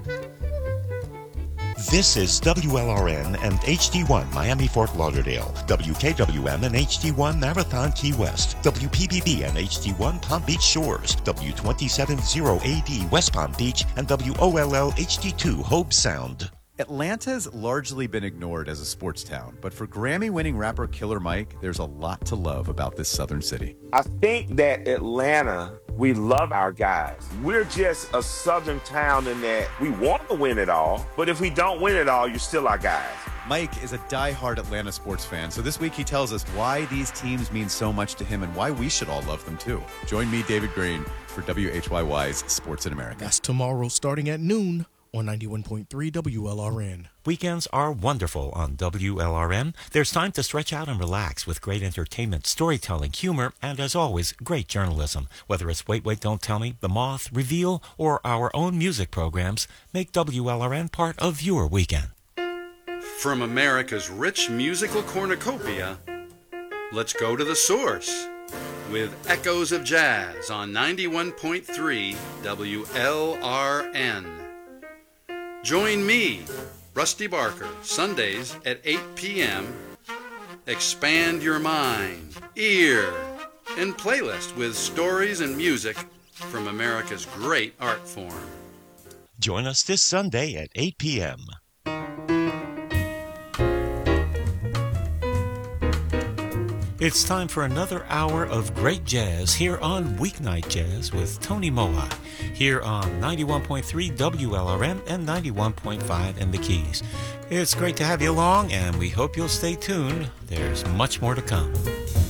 This is WLRN and HD1 Miami Fort Lauderdale, WKWM and HD1 Marathon Key West, WPBB and HD1 Palm Beach Shores, W270AD West Palm Beach, and WOLL HD2 Hobe Sound. Atlanta's largely been ignored as a sports town, but for Grammy-winning rapper Killer Mike, there's a lot to love about this southern city. I think that Atlanta, we love our guys. We're just a southern town in that we want to win it all, but if we don't win it all, you're still our guys. Mike is a die-hard Atlanta sports fan, so this week he tells us why these teams mean so much to him and why we should all love them too. Join me, David Green, for WHYY's Sports in America. That's tomorrow starting at noon on 91.3 WLRN. Weekends are wonderful on WLRN. There's time to stretch out and relax with great entertainment, storytelling, humor, and as always, great journalism. Whether it's Wait, Wait, Don't Tell Me, The Moth, Reveal, or our own music programs, make WLRN part of your weekend. From America's rich musical cornucopia, let's go to the source with Echoes of Jazz on 91.3 WLRN. Join me, Rusty Barker, Sundays at 8 p.m. Expand your mind, ear, and playlist with stories and music from America's great art form. Join us this Sunday at 8 p.m. It's time for another hour of great jazz here on Weeknight Jazz with Tony Moa, here on 91.3 WLRN and 91.5 in the Keys. It's great to have you along, and we hope you'll stay tuned. There's much more to come.